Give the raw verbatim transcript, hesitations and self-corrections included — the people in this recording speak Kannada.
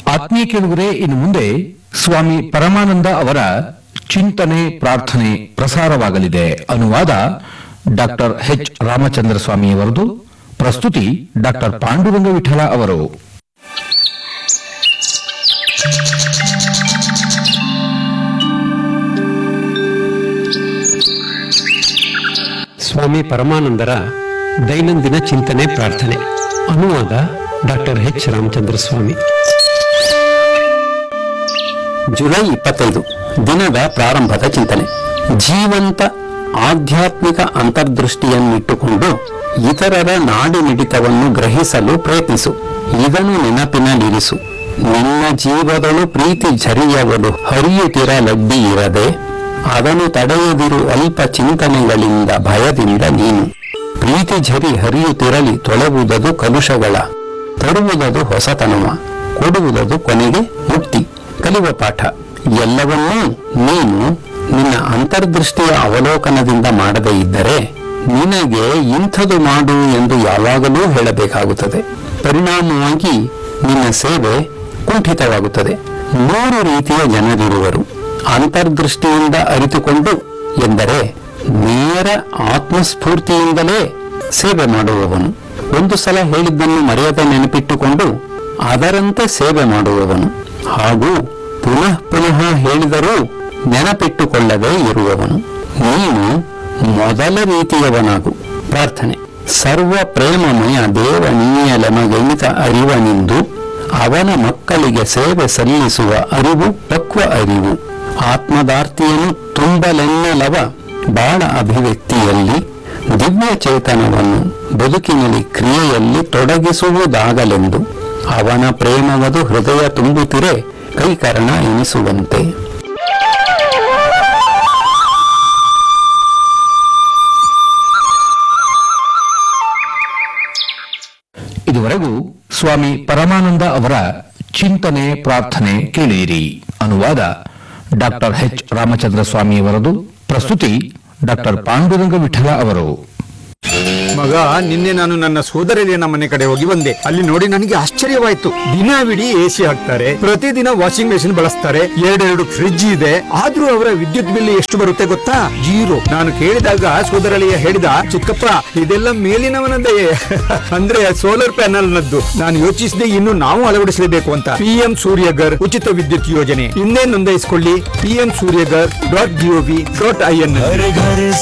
ಆತ್ಮೀಯ ಕೇಳುಗರೆ, ಇನ್ನು ಮುಂದೆ ಸ್ವಾಮಿ ಪರಮಾನಂದ ಅವರ ಚಿಂತನೆ ಪ್ರಾರ್ಥನೆ ಪ್ರಸಾರವಾಗಲಿದೆ. ಅನುವಾದ ಡಾಕ್ಟರ್ ಎಚ್ ರಾಮಚಂದ್ರ ಸ್ವಾಮಿಯವರದು. ಪ್ರಸ್ತುತಿ ಡಾಕ್ಟರ್ ಪಾಂಡುರಂಗ ವಿಠಲ ಅವರು. ಸ್ವಾಮಿ ಪರಮಾನಂದರ ದೈನಂದಿನ ಚಿಂತನೆ ಪ್ರಾರ್ಥನೆ. ಅನುವಾದ ಡಾಕ್ಟರ್ ಎಚ್ ರಾಮಚಂದ್ರ ಸ್ವಾಮಿ. ಜುಲೈ ಇಪ್ಪತ್ತೈದು ದಿನದ ಪ್ರಾರಂಭದ ಚಿಂತನೆ. ಜೀವಂತ ಆಧ್ಯಾತ್ಮಿಕ ಅಂತರ್ದೃಷ್ಟಿಯನ್ನಿಟ್ಟುಕೊಂಡು ಇತರರ ನಾಡಿ ಮಿಡಿತವನ್ನು ಗ್ರಹಿಸಲು ಪ್ರಯತ್ನಿಸು. ಇದನ್ನು ನೆನಪಿನಲ್ಲಿರಿಸು. ನಿನ್ನ ಜೀವಗಳು ಪ್ರೀತಿ ಝರಿಯಗಳು ಹರಿಯುತ್ತಿರಲಡ್ಡಿ ಇರದೆ ಅದನ್ನು ತಡೆಯದಿರು ಅಲ್ಪ ಚಿಂತನೆಗಳಿಂದ ಭಯದಿಂದ ನೀನು. ಪ್ರೀತಿ ಝರಿ ಹರಿಯುತ್ತಿರಲಿ ತೊಳೆವುದದು ಕಲುಷಗಳ, ತರುವುದದು ಹೊಸತನವ, ಕೊಡುವುದದು ಕೊನೆಗೆ ಮುಕ್ತಿ. ಕಲಿಯುವ ಪಾಠ. ಎಲ್ಲವನ್ನೂ ನೀನು ನಿನ್ನ ಅಂತರ್ದೃಷ್ಟಿಯ ಅವಲೋಕನದಿಂದ ಮಾಡದೇ ಇದ್ದರೆ ನಿನಗೆ ಇಂಥದು ಮಾಡು ಎಂದು ಯಾವಾಗಲೂ ಹೇಳಬೇಕಾಗುತ್ತದೆ. ಪರಿಣಾಮವಾಗಿ ನಿನ್ನ ಸೇವೆ ಕುಂಠಿತವಾಗುತ್ತದೆ. ಮೂರು ರೀತಿಯ ಜನರಿರುವರು. ಅಂತರ್ದೃಷ್ಟಿಯಿಂದ ಅರಿತುಕೊಂಡು ಎಂದರೆ ನೇರ ಆತ್ಮಸ್ಫೂರ್ತಿಯಿಂದಲೇ ಸೇವೆ ಮಾಡುವವನು. ಒಂದು ಸಲ ಹೇಳಿದ್ದನ್ನು ಮರೆಯದೆ ನೆನಪಿಟ್ಟುಕೊಂಡು ಅದರಂತೆ ಸೇವೆ ಮಾಡುವವನು. ಹಾಗೂ ಪುನಃ ಪುನಃ ಹೇಳಿದರೂ ನೆನಪಿಟ್ಟುಕೊಳ್ಳದೆ ಇರುವವನು. ನೀನು ಮೊದಲ ರೀತಿಯವನಾಗು. ಪ್ರಾರ್ಥನೆ. ಸರ್ವ ಪ್ರೇಮಮಯ ದೇವ ನೀಯಲಮಗಣಿತ ಅರಿವನಿಂದು ಅವನ ಮಕ್ಕಳಿಗೆ ಸೇವೆ ಸಲ್ಲಿಸುವ ಅರಿವು ಪಕ್ವ ಅರಿವು. ಆತ್ಮದಾರ್ತಿಯನ್ನು ತುಂಬಲೆನ್ನಲವ ಬಾಳ ಅಭಿವ್ಯಕ್ತಿಯಲ್ಲಿ ದಿವ್ಯ ಚೇತನವನ್ನು ಬದುಕಿನಲ್ಲಿ ಕ್ರಿಯೆಯಲ್ಲಿ ತೊಡಗಿಸುವುದಾಗಲೆಂದು ಅವನ ಪ್ರೇಮವದು ಹೃದಯ ತುಂಬುತ್ತಿರೆ ಕೈಕರಣ ಎನಿಸುವಂತೆ. ಇದುವರೆಗೂ ಸ್ವಾಮಿ ಪರಮಾನಂದ ಅವರ ಚಿಂತನೆ ಪ್ರಾರ್ಥನೆ ಕೇಳಿದಿರಿ. ಅನುವಾದ ಡಾಕ್ಟರ್ ಎಚ್ ರಾಮಚಂದ್ರ ಸ್ವಾಮಿಯವರದು. ಪ್ರಸ್ತುತಿ ಡಾಕ್ಟರ್ ಪಾಂಡುರಂಗ ವಿಠಲ ಅವರು. ಮಗ, ನಿನ್ನೆ ನಾನು ನನ್ನ ಸೋದರಳಿಯನ ಮನೆ ಕಡೆ ಹೋಗಿ ಬಂದೆ. ಅಲ್ಲಿ ನೋಡಿ ನನಗೆ ಆಶ್ಚರ್ಯವಾಯ್ತು. ದಿನವಿಡೀ ಎಸಿ ಹಾಕ್ತಾರೆ, ಪ್ರತಿದಿನ ವಾಷಿಂಗ್ ಮೆಷಿನ್ ಬಳಸ್ತಾರೆ, ಎರಡೆರಡು ಫ್ರಿಡ್ಜ್ ಇದೆ. ಆದ್ರೂ ಅವರ ವಿದ್ಯುತ್ ಬಿಲ್ ಎಷ್ಟು ಬರುತ್ತೆ ಗೊತ್ತಾ? ಜೀರೋ. ನಾನು ಕೇಳಿದಾಗ ಸೋದರಳಿಯ ಹೇಳಿದ, ಚಿಕ್ಕಪ್ಪ ಇದೆಲ್ಲ ಮೇಲಿನವನದೇ ಅಂದ್ರೆ ಸೋಲಾರ್ ಪ್ಯಾನಲ್ ನದ್ದು. ನಾನು ಯೋಚಿಸಿದೆ ಇನ್ನು ನಾವು ಅಳವಡಿಸಲೇಬೇಕು ಅಂತ. ಪಿಎಂ ಸೂರ್ಯಗರ್ ಉಚಿತ ವಿದ್ಯುತ್ ಯೋಜನೆ ಇನ್ನೇ ನೋಂದಾಯಿಸಿಕೊಳ್ಳಿ. PM Surya Ghar dot gov dot I N.